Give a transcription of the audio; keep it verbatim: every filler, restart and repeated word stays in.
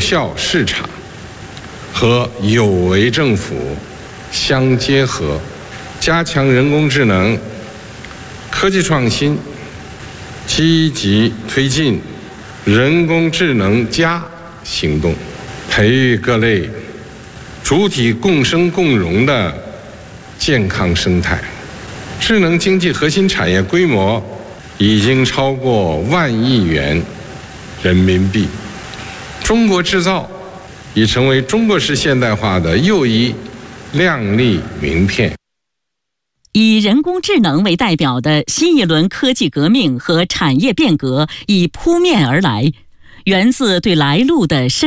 效市场和有为政府相结合，加强人工智能科技创新，积极推进人工智能加行动，培育各类主体共生共荣的健康生态。智能经济核心产业规模已经超过万亿元人民币，中国制造已成为中国式现代化的又一亮丽名片。 以人工智能为代表的新一轮科技革命和产业变革已扑面而来，源自对来路的深